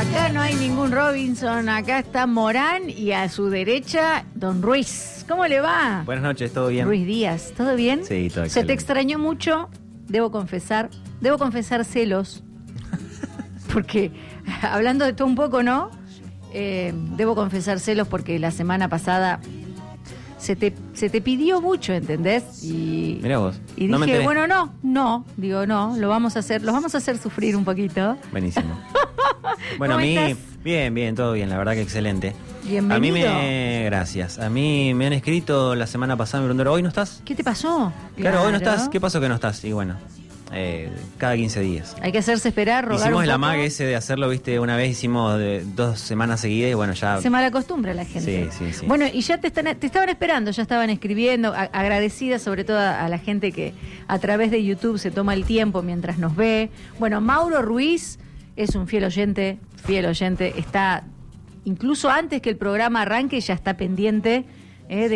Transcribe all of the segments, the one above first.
Acá no hay ningún Robinson, acá está Morán y a su derecha, don Ruiz. ¿Cómo le va? Buenas noches, ¿todo bien? Ruiz Díaz, ¿todo bien? Sí, todo excelente. Se te extrañó mucho, debo confesar celos, porque hablando de todo un poco, ¿no? Debo confesar celos porque la semana pasada se te pidió mucho, ¿entendés? Y mirá vos. Y no dije, me bueno, no, los vamos a hacer sufrir un poquito. Buenísimo. Bueno, a ¿Cómo mí, estás? bien, todo bien, la verdad que excelente. Bienvenido. Gracias. A mí me han escrito la semana pasada, me preguntaron, ¿hoy no estás? ¿Qué te pasó? Claro, hoy no estás. ¿Qué pasó que no estás? Y bueno, cada 15 días. Hay que hacerse esperar, rogar Hicimos un el poco. amague ese de hacerlo, viste, una vez hicimos 2 semanas seguidas y bueno, ya... Se malacostumbra la gente. Sí. Bueno, y ya te estaban esperando, ya estaban escribiendo, agradecida sobre todo a la gente que a través de YouTube se toma el tiempo mientras nos ve. Bueno, Mauro Ruiz es un fiel oyente, está incluso antes que el programa arranque, ya está pendiente de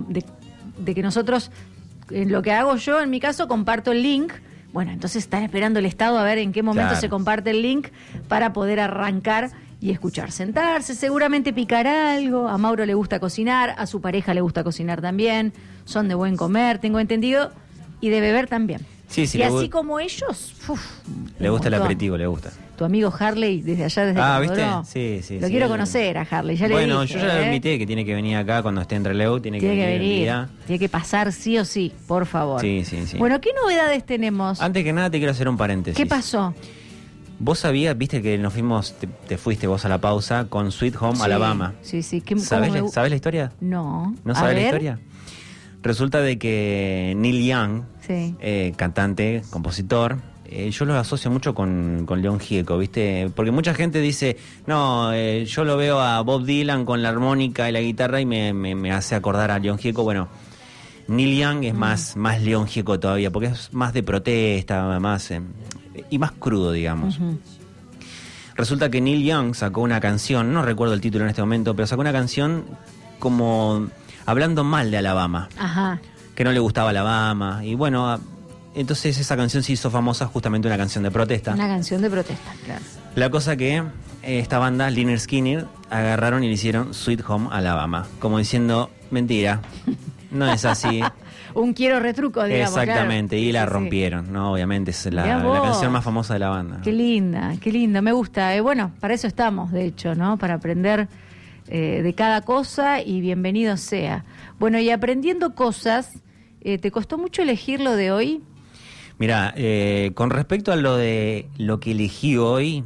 que nosotros, en lo que hago yo, en mi caso, comparto el link. Bueno, entonces están esperando el Estado a ver en qué momento Claro. se comparte el link para poder arrancar y escuchar. Sentarse, seguramente picar algo. A Mauro le gusta cocinar, a su pareja le gusta cocinar también. Son de buen comer, tengo entendido, y de beber también. Sí, y así como ellos, Le gusta el montón. aperitivo, le gusta. Tu amigo Harley, desde allá, desde ¿viste? Comodoro, Sí. Lo quiero conocer a Harley, ya le dije. Bueno, yo ya lo invité, que tiene que venir acá cuando esté en Trelew, tiene que venir. Un día. Tiene que pasar sí o sí, por favor. Sí. Bueno, ¿qué novedades tenemos? Antes que nada te quiero hacer un paréntesis. ¿Qué pasó? Vos sabías, viste que nos fuimos, te fuiste vos a la pausa con Sweet Home Sí, Alabama. Sí. ¿Sabés la historia? No. ¿No A sabés la ver. historia? Resulta de que Neil Young, Sí. cantante, compositor, yo lo asocio mucho con León Gieco, ¿viste? Porque mucha gente dice, no, yo lo veo a Bob Dylan con la armónica y la guitarra y me hace acordar a León Gieco. Bueno, Neil Young es más León Gieco todavía, porque es más de protesta, más y más crudo, digamos. Ujú. Resulta que Neil Young sacó una canción, no recuerdo el título en este momento, pero sacó una canción como hablando mal de Alabama, Ajá. que no le gustaba Alabama, y bueno, entonces esa canción se hizo famosa, justamente una canción de protesta. Una canción de protesta, claro. La cosa que esta banda, Lynyrd Skynyrd, agarraron y le hicieron Sweet Home Alabama, como diciendo, mentira, no es así. Un quiero retruco, digamos. Exactamente, claro. y la Sí. rompieron, ¿no? Obviamente es Mirá la vos. canción más famosa de la banda. Qué linda, me gusta. Bueno, para eso estamos, de hecho, ¿no? Para aprender de cada cosa y bienvenido sea. Bueno, y aprendiendo cosas, ¿te costó mucho elegir lo de hoy? Mira, con respecto a lo que elegí hoy,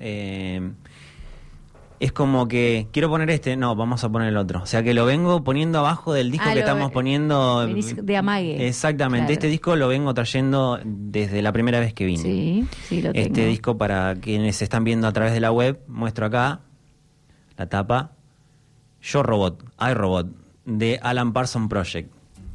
es como que quiero poner no, vamos a poner el otro. O sea que lo vengo poniendo abajo del disco que estamos poniendo. Venís de amague. Exactamente, Claro. este disco lo vengo trayendo desde la primera vez que vine. Sí, lo tengo. Este disco, para quienes están viendo a través de la web, muestro acá la tapa. Yo Robot, iRobot, de Alan Parsons Project.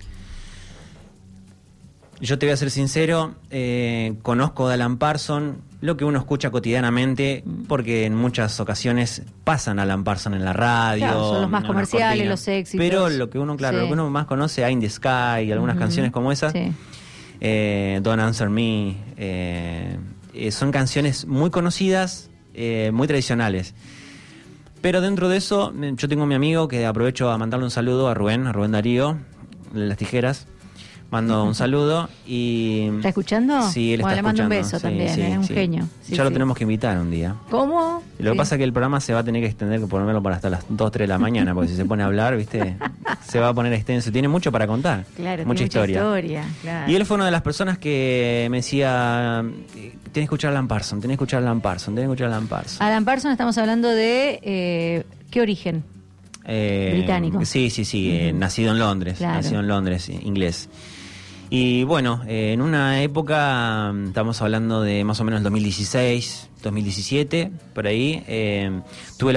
Yo te voy a ser sincero, conozco de Alan Parsons lo que uno escucha cotidianamente, porque en muchas ocasiones pasan Alan Parsons en la radio. Claro, son los más en las comerciales, cortinas. los éxitos. Pero lo que uno, Sí. lo que uno más conoce, Eye in the Sky, y algunas canciones como esa, Sí. Don't Answer Me, son canciones muy conocidas, muy tradicionales. Pero dentro de eso, yo tengo a mi amigo que aprovecho a mandarle un saludo a Rubén Darío, de Las Tijeras. Mando un saludo y... ¿Está escuchando? Sí, él Bueno, está le mando un escuchando. beso también, un genio. Sí, Ya lo sí. tenemos que invitar un día. ¿Cómo? Lo que pasa es que el programa se va a tener que extender por lo menos para hasta las 2, 3 de la mañana, porque si se pone a hablar, ¿viste? Se va a poner extenso. Tiene mucho para contar. Claro, mucha tiene historia. claro. Y él fue una de las personas que me decía, tenés que escuchar a Alan Parsons, tenés que escuchar a Alan Parsons, tenés que escuchar a Alan Parsons. Alan Parsons, estamos hablando de ¿qué origen? Británico. Sí, nacido en Londres, inglés. Y bueno, en una época, estamos hablando de más o menos el 2016, 2017, por ahí, tuve la